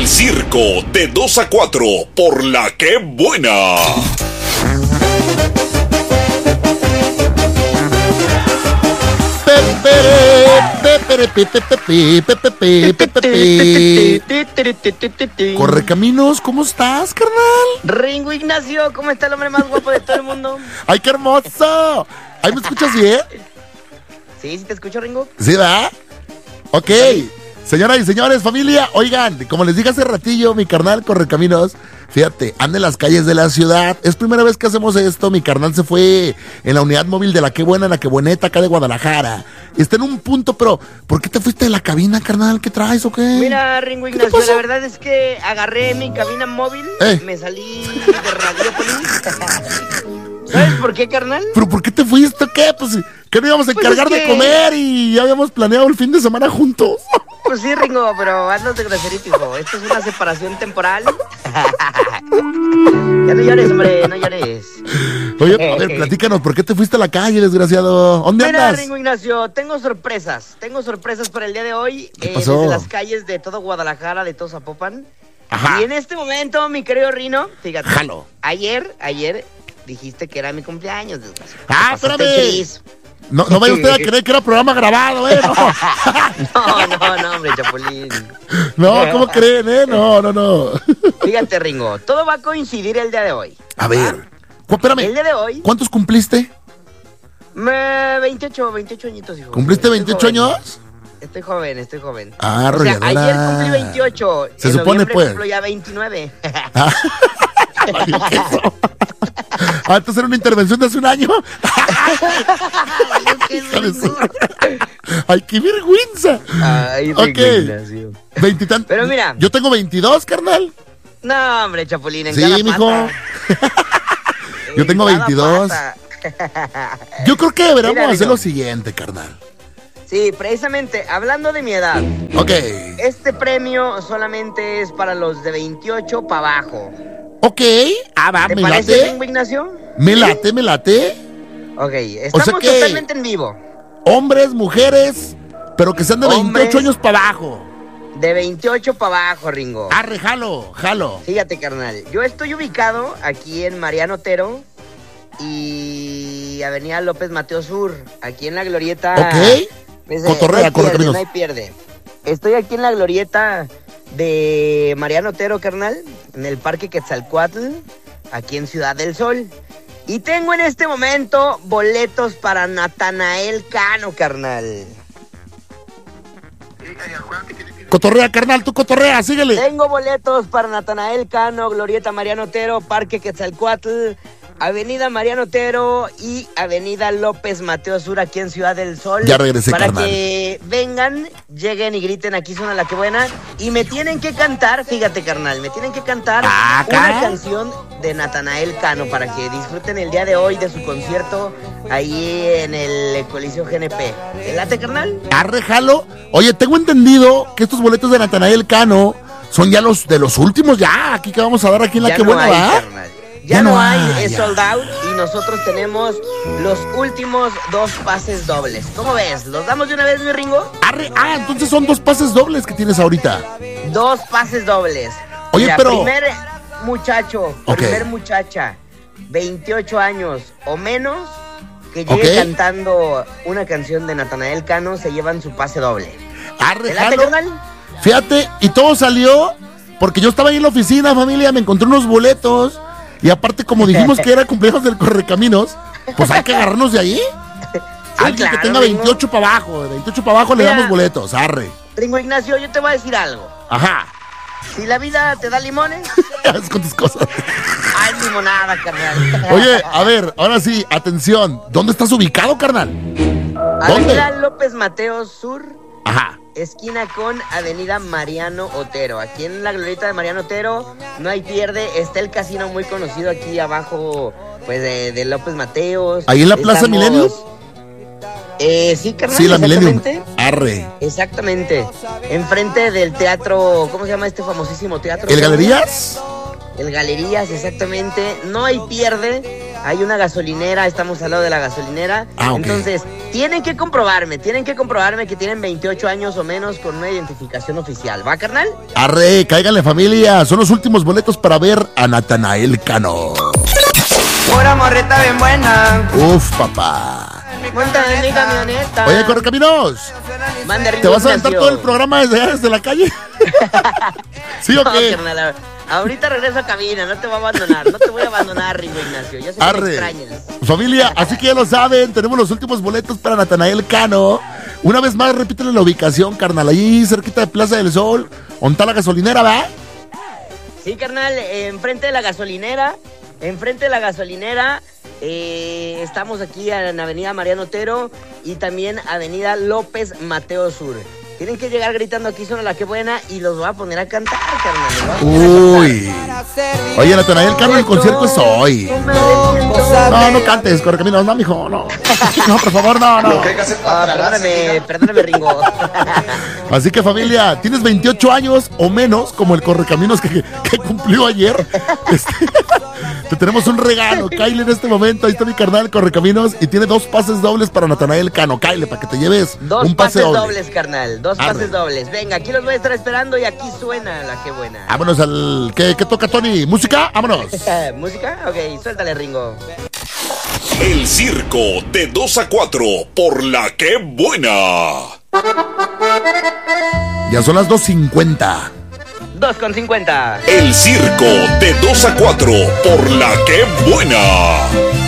circo de 2 a 4 por La Que Buena. Correcaminos, ¿cómo estás, carnal? Ringo Ignacio, ¿cómo está el hombre más guapo de todo el mundo? ¡Ay, qué hermoso! ¿Ahí me escuchas bien? Sí, te escucho, Ringo. ¿Sí, da? Ok. Señoras y señores, familia, oigan, como les dije hace ratillo, mi carnal Correcaminos, fíjate, anda en las calles de la ciudad. Es primera vez que hacemos esto. Mi carnal se fue en la unidad móvil de La Que Buena, La Que Bueneta, acá de Guadalajara. Está en un punto, pero ¿por qué te fuiste de la cabina, carnal? ¿Qué traes o qué? Mira, Ringo Ignacio, la verdad es que agarré mi cabina móvil, me salí de Radiopolis. ¿Sabes por qué, carnal? ¿Pero por qué te fuiste? ¿Qué? Pues que no íbamos a encargar de comer y ya habíamos planeado el fin de semana juntos. Pues sí, Ringo, pero haznos de groserito, hijo. Esto es una separación temporal. Ya no llores, hombre, no llores. Oye, a ver, platícanos, ¿por qué te fuiste a la calle, desgraciado? ¿Dónde andas? Mira, Ringo Ignacio, tengo sorpresas para el día de hoy. ¿Qué pasó? Desde las calles de todo Guadalajara, de todo Zapopan. Ajá. Y en este momento, mi querido Rino, fíjate. Jalo. Ayer dijiste que era mi cumpleaños, desgraciado. ¡Ah, espérame! No vaya usted a creer que era programa grabado, No, hombre, Chapulín. No, ¿cómo creen, No. Fíjate, Ringo, todo va a coincidir el día de hoy. A ver, espérame. El día de hoy. ¿Cuántos cumpliste? 28 añitos, hijo. ¿Cumpliste 28 años? Estoy joven. Ah, o sea, rolladora. ayer cumplí 28. Se supone, pues. Cumplo ya 29. Antes era una intervención de hace un año. Ay, qué vergüenza. Ay, ok. 20 y tantos. Pero mira. Yo tengo 22, carnal. No, hombre, Chapulín, en sí, cada mijo. pata. Yo tengo 22. Yo creo que deberíamos Mira, hacer Rigo. lo siguiente, carnal. Sí, precisamente, hablando de mi edad. Ok. Este premio solamente es para los de 28 para abajo. Ok. Ah, va, ¿Te me parece, late. Ringo Ignacio? Me late. Ok, estamos O sea que totalmente en vivo. Hombres, mujeres, pero que sean de 28 Hombres. años para abajo. De 28 para abajo, Ringo. Arre, jalo. Fíjate, carnal, yo estoy ubicado aquí en Mariano Otero y Avenida López Mateo Sur, aquí en la glorieta. Ok. Cotorrea, no hay pierde. Estoy aquí en la glorieta de Mariano Otero, carnal, en el Parque Quetzalcóatl, aquí en Ciudad del Sol. Y tengo en este momento boletos para Natanael Cano, carnal. Cotorrea, carnal, tú cotorrea, síguele. Tengo boletos para Natanael Cano, Glorieta Mariano Otero, Parque Quetzalcóatl, Avenida Mariano Otero y Avenida López Mateo Sur, aquí en Ciudad del Sol. Ya regresé, para carnal. Que vengan, lleguen y griten, aquí suena La Que Buena. Y me tienen que cantar, fíjate, carnal, me tienen que cantar una canción de Natanael Cano para que disfruten el día de hoy de su concierto ahí en el Coliseo GNP. ¿Te late, carnal? Arre, jalo. Oye, tengo entendido que estos boletos de Natanael Cano son ya los de los últimos, ya, aquí que vamos a dar aquí en La Que Buena, ¿va? Carnal. Ya no hay, es sold out y nosotros tenemos los últimos 2 pases dobles. ¿Cómo ves? ¿Los damos de una vez, mi Ringo? Arre, entonces son 2 pases dobles que tienes ahorita. 2 pases dobles. Oye, Mira, pero... primer muchacho, Ok. primer muchacha, 28 años o menos, que llegue cantando una canción de Natanael Cano, se llevan su pase doble. Arre, ¿Te late, jalo. carnal? Fíjate, y todo salió porque yo estaba ahí en la oficina, familia, me encontré unos boletos. Y aparte, como dijimos que era cumpleaños del Correcaminos, pues hay que agarrarnos de ahí. Alguien claro, que tenga 28 para abajo, de 28 para abajo le Mira. damos boletos, arre. Ringo Ignacio, yo te voy a decir algo. Ajá. Si la vida te da limones, Es con tus cosas. hay limonada, carnal. Oye, a ver, ahora sí, atención. ¿Dónde estás ubicado, carnal? Avenida López Mateo Sur, Ajá. esquina con Avenida Mariano Otero. Aquí en la glorieta de Mariano Otero no hay pierde. Está el casino muy conocido aquí abajo, pues de López Mateos. ¿Ahí en la Plaza Millennium? Sí, carnal. Sí, la Millennium. Exactamente. Arre. Exactamente. Enfrente del teatro, ¿cómo se llama este famosísimo teatro? ¿El Galerías? El Galerías, exactamente. No hay pierde. Hay una gasolinera, estamos al lado de la gasolinera. Ah, ok. Entonces, Tienen que comprobarme que tienen 28 años o menos con una identificación oficial. ¿Va, carnal? Arre, cáiganle, familia. Son los últimos boletos para ver a Natanael Cano. Pura morrita bien buena. Uf, papá. Cuéntame en mi camioneta. Oye, Correcaminos, Mande Ringo ¿te vas a aventar Ignacio. todo el programa desde la calle? ¿Sí o No, qué? carnal, ahorita regreso a cabina, no te voy a abandonar. No te voy a abandonar, Ringo Ignacio. Yo sé que me Arre. extrañas. Familia, así que ya lo saben, tenemos los últimos boletos para Natanael Cano. Una vez más, repítele la ubicación, carnal, ahí cerquita de Plaza del Sol. ¿Dónde está la gasolinera, va? Sí, carnal, enfrente de la gasolinera. Estamos aquí en Avenida Mariano Otero y también Avenida López Mateo Sur. Tienen que llegar gritando aquí suena la que buena y los voy a poner a cantar, carnal. Uy. Oye, Natanael Cano, el concierto es hoy. No cantes, Correcaminos, no, mijo, no. No, por favor, no. Perdóname, Ringo. Así que, familia, tienes 28 años o menos, como el Correcaminos que cumplió ayer. Te tenemos un regalo, Kyle, en este momento. Ahí está mi carnal Correcaminos y tiene 2 pases dobles para Natanael Cano. Kyle, para que te lleves un pase doble. 2 pases dobles, carnal. 2 pases dobles. Venga, aquí los voy a estar esperando y aquí suena la que buena. Vámonos al... ¿Qué toca, Tony? ¿Música? Vámonos. ¿Música? Ok, suéltale, Ringo. El circo de 2 a 4 por la que buena. Ya son las 2:50. 2:50. El circo de 2 a 4 por la que buena.